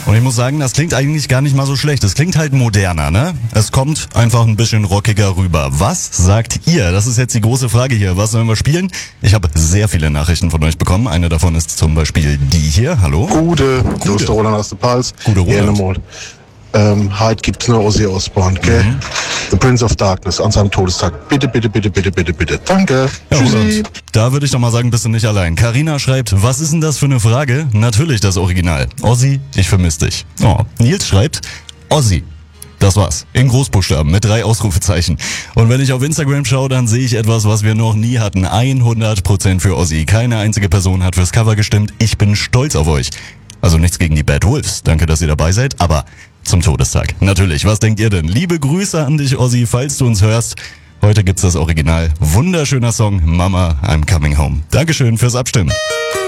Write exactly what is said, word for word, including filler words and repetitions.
Und ich muss sagen, das klingt eigentlich gar nicht mal so schlecht. Es klingt halt moderner, ne? Es kommt einfach ein bisschen rockiger rüber. Was sagt ihr? Das ist jetzt die große Frage hier. Was sollen wir spielen? Ich habe sehr viele Nachrichten von euch bekommen. Eine davon ist zum Beispiel die hier. Hallo? Gute. Du bist der Roland aus der Pals. Gute Roland. Ja, ähm, heute gibt's nur Ozzy Osbourne, gell? Mhm. The Prince of Darkness an seinem Todestag. Bitte, bitte, bitte, bitte, bitte, bitte. Danke. Ja, Tschüssi. Da würde ich doch mal sagen, bist du nicht allein. Carina schreibt, was ist denn das für eine Frage? Natürlich das Original. Ozzy, ich vermisse dich. Oh. Nils schreibt, Ozzy. Das war's. In Großbuchstaben mit drei Ausrufezeichen. Und wenn ich auf Instagram schaue, dann sehe ich etwas, was wir noch nie hatten. hundert Prozent für Ozzy. Keine einzige Person hat fürs Cover gestimmt. Ich bin stolz auf euch. Also nichts gegen die Bad Wolves. Danke, dass ihr dabei seid. Aber zum Todestag. Natürlich. Was denkt ihr denn? Liebe Grüße an dich, Ozzy, falls du uns hörst. Heute gibt's das Original. Wunderschöner Song. Mama, I'm coming home. Dankeschön fürs Abstimmen.